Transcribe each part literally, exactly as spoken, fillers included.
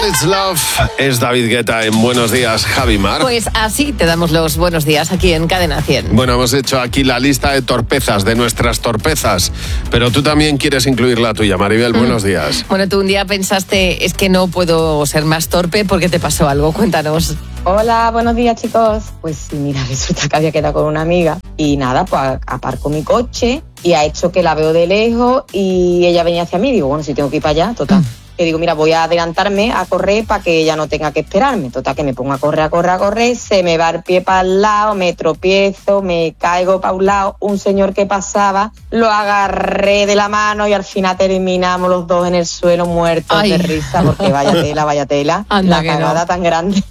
It's Love es David Guetta en Buenos Días, Javi Mar. Pues así te damos los buenos días aquí en Cadena cien. Bueno, hemos hecho aquí la lista de torpezas, de nuestras torpezas, pero tú también quieres incluir la tuya, Maribel. Buenos días. Bueno, tú un día pensaste, es que no puedo ser más torpe porque te pasó algo. Cuéntanos. Hola, buenos días, chicos. Pues sí, mira, resulta que había quedado con una amiga y nada, pues aparco mi coche y ha hecho que la veo de lejos y ella venía hacia mí. Digo, bueno, si tengo que ir para allá, total. Le digo, mira, voy a adelantarme a correr para que ella no tenga que esperarme. Total, que me pongo a correr, a correr, a correr, se me va el pie para el lado, me tropiezo, me caigo para un lado. Un señor que pasaba, lo agarré de la mano y al final terminamos los dos en el suelo muertos Ay. de risa, porque vaya tela, vaya tela, Anda, la cagada no. tan grande.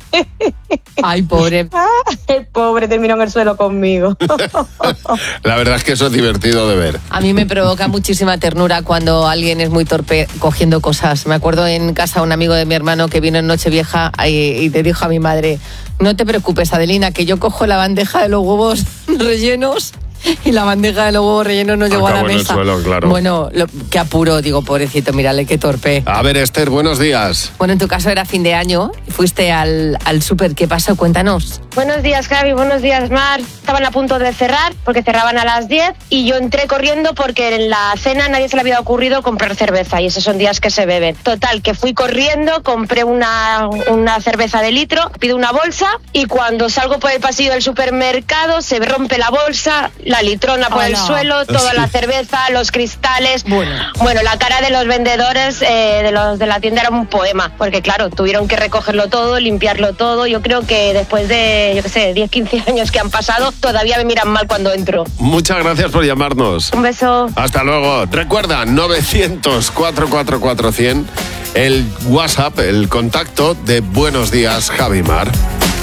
Ay, pobre. El pobre terminó en el suelo conmigo. La verdad es que eso es divertido de ver. A mí me provoca muchísima ternura cuando alguien es muy torpe cogiendo cosas. Me acuerdo en casa un amigo de mi hermano que vino en Nochevieja y, y te dijo a mi madre, no te preocupes, Adelina, que yo cojo la bandeja de los huevos rellenos y la bandeja de los huevos rellenos no llegó Acabó a la mesa. En el suelo, claro. Bueno, lo, qué apuro, digo, pobrecito, mírale qué torpe. A ver, Esther, buenos días. Bueno, en tu caso era fin de año, fuiste al, al súper, ¿qué pasó? Cuéntanos. Buenos días, Javi, buenos días, Mar. Estaban a punto de cerrar porque cerraban a las diez y yo entré corriendo porque en la cena nadie se le había ocurrido comprar cerveza y esos son días que se beben. Total, que fui corriendo, compré una, una cerveza de litro, pido una bolsa y cuando salgo por el pasillo del supermercado se rompe la bolsa, la litrona por el suelo, toda la cerveza, los cristales. Bueno, bueno la cara de los vendedores eh, de los de la tienda era un poema, porque claro, tuvieron que recogerlo todo, limpiarlo todo. Yo creo que después de, yo qué sé, diez, quince años que han pasado, todavía me miran mal cuando entro. Muchas gracias por llamarnos. Un beso. Hasta luego. Recuerda, novecientos, cuatrocientos cuarenta y cuatro cien, el WhatsApp, el contacto de Buenos Días, Javi Mar.